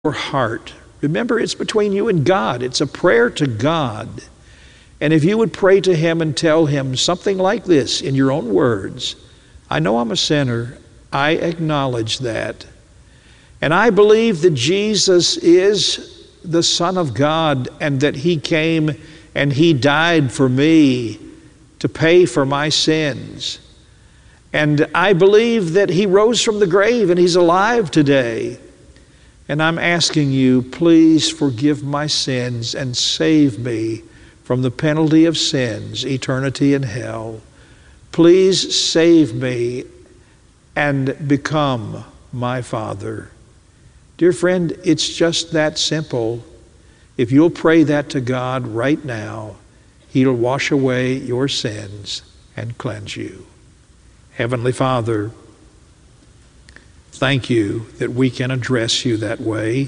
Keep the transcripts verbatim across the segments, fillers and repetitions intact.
your heart. Remember, it's between you and God. It's a prayer to God. And if you would pray to Him and tell Him something like this in your own words, I know I'm a sinner. I acknowledge that. And I believe that Jesus is the Son of God and that He came and He died for me to pay for my sins. And I believe that He rose from the grave and He's alive today. And I'm asking you, please forgive my sins and save me from the penalty of sins, eternity in hell. Please save me and become my Father. Dear friend, it's just that simple. If you'll pray that to God right now, He'll wash away your sins and cleanse you. Heavenly Father, thank you that we can address you that way.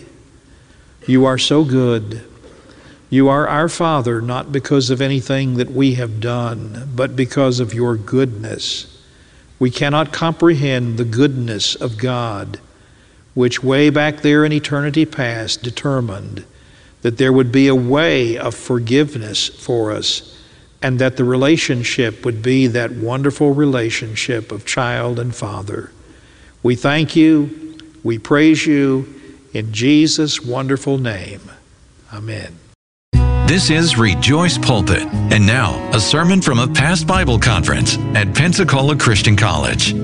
You are so good. You are our Father, not because of anything that we have done, but because of your goodness. We cannot comprehend the goodness of God, which way back there in eternity past determined that there would be a way of forgiveness for us, and that the relationship would be that wonderful relationship of child and father. We thank you, we praise you, in Jesus' wonderful name. Amen. This is Rejoice Pulpit, and now a sermon from a past Bible conference at Pensacola Christian College.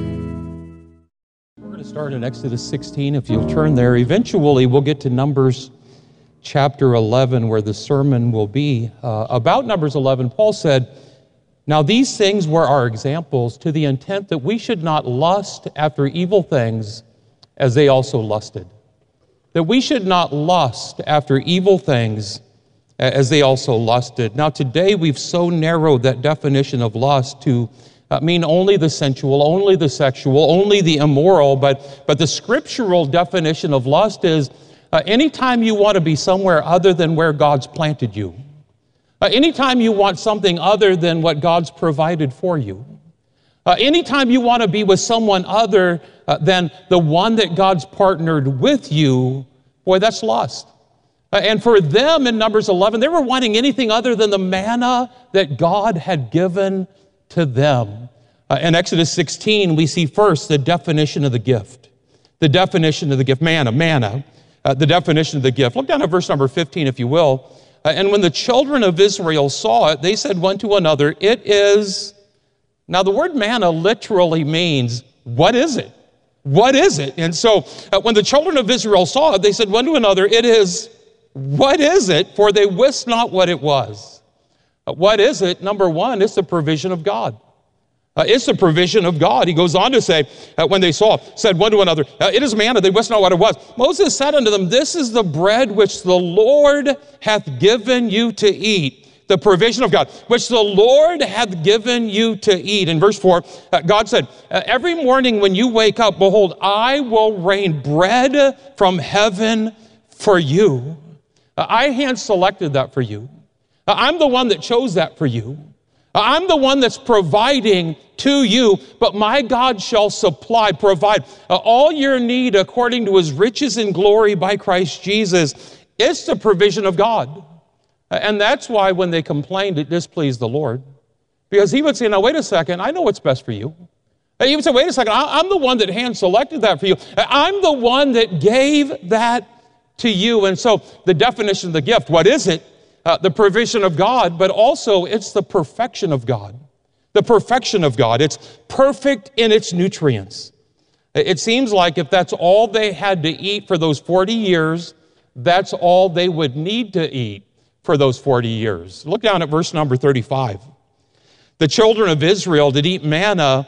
We're going to start in Exodus sixteen, if you'll turn there. Eventually, we'll get to Numbers chapter eleven, where the sermon will be. Uh, about Numbers eleven, Paul said, "Now these things were our examples, to the intent that we should not lust after evil things as they also lusted." That we should not lust after evil things as they also lusted. Now today we've so narrowed that definition of lust to uh, mean only the sensual, only the sexual, only the immoral, but, but the scriptural definition of lust is uh, anytime you want to be somewhere other than where God's planted you. Uh, anytime you want something other than what God's provided for you. Uh, anytime you want to be with someone other uh, than the one that God's partnered with you, boy, that's lust. Uh, and for them in Numbers eleven, they were wanting anything other than the manna that God had given to them. Uh, in Exodus sixteen, we see first the definition of the gift. The definition of the gift, manna, manna, uh, the definition of the gift. Look down at verse number fifteen, if you will. Uh, and when the children of Israel saw it, they said one to another, "It is..." Now the word manna literally means, what is it? What is it? And so uh, when the children of Israel saw it, they said one to another, "It is..." What is it? For they wist not what it was. Uh, what is it? Number one, it's the provision of God. Uh, it's the provision of God. He goes on to say, uh, when they saw, said one to another, uh, "It is manna." They wist not what it was. Moses said unto them, "This is the bread which the Lord hath given you to eat." The provision of God, which the Lord hath given you to eat. In verse four, uh, God said, uh, "Every morning when you wake up, behold, I will rain bread from heaven for you." Uh, I hand-selected that for you. Uh, I'm the one that chose that for you. Uh, I'm the one that's providing to you, but my God shall supply, provide uh, all your need according to His riches and glory by Christ Jesus. It's the provision of God. And that's why when they complained, it displeased the Lord. Because He would say, "Now wait a second, I know what's best for you." He would say, "Wait a second, I'm the one that hand-selected that for you. I'm the one that gave that to you." And so the definition of the gift, what is it? Uh, the provision of God, but also it's the perfection of God. The perfection of God. It's perfect in its nutrients. It seems like if that's all they had to eat for those forty years, that's all they would need to eat for those forty years. Look down at verse number thirty-five. The children of Israel did eat manna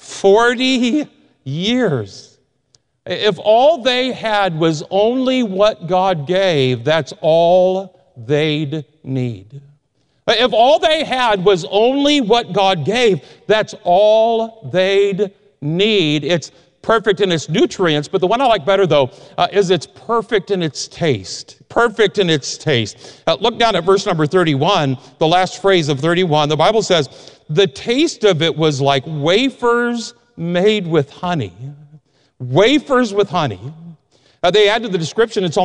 forty years. If all they had was only what God gave, that's all they'd need. If all they had was only what God gave, that's all they'd need. It's perfect in its nutrients, but the one I like better, though, uh, is it's perfect in its taste. Perfect in its taste. Uh, look down at verse number thirty-one, the last phrase of thirty-one. The Bible says, "The taste of it was like wafers made with honey." Wafers with honey. Uh, they add to the description, it's